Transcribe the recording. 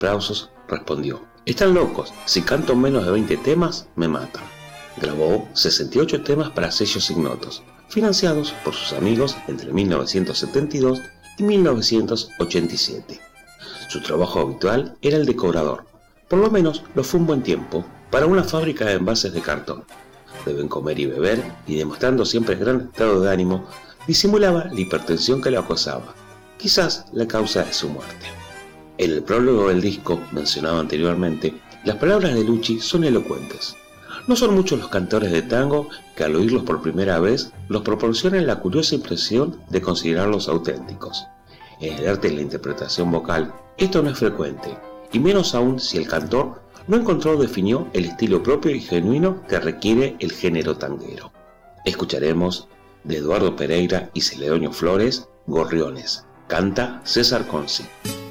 aplausos, respondió: «Están locos, si canto menos de 20 temas, me matan». Grabó 68 temas para sellos ignotos, financiados por sus amigos entre 1972 y 1987. Su trabajo habitual era el de cobrador, por lo menos lo fue un buen tiempo, para una fábrica de envases de cartón. De buen comer y beber, y demostrando siempre gran estado de ánimo, disimulaba la hipertensión que lo acosaba, quizás la causa de su muerte. En el prólogo del disco, mencionado anteriormente, las palabras de Lucci son elocuentes. No son muchos los cantores de tango que al oírlos por primera vez los proporcionan la curiosa impresión de considerarlos auténticos. En el arte de la interpretación vocal, esto no es frecuente, y menos aún si el cantor no encontró o definió el estilo propio y genuino que requiere el género tanguero. Escucharemos de Eduardo Pereira y Celedonio Flores, Gorriones. Canta César Conci.